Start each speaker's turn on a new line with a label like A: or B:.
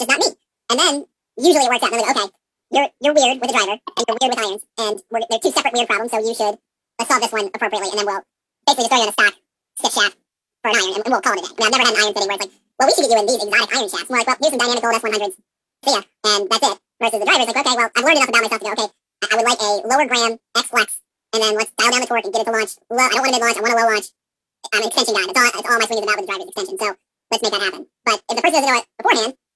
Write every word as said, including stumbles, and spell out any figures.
A: just not me. And then usually it works out. And then they go, okay, you're you're weird with the driver, and you're weird with irons, and we're, they're two separate weird problems. So you should uh, solve this one appropriately, and then we'll basically just throw you in a stock stiff shaft for an iron, and, and we'll call it a day. I mean, I've never had an iron fitting where it's like, well, we should get you in these exotic iron shafts. We're like, well, here's some dynamic gold S one hundreds. See ya, and that's it. Versus the driver's like, okay, well, I've learned enough about myself to go, okay, I, I would like a lower gram X flex, and then let's dial down the torque and get it to launch. Low, I don't want a mid launch. I want a low launch. I'm an extension guy. That's all. That's all my swing is about with the driver's extension. So let's make that happen. But if the person doesn't know it beforehand,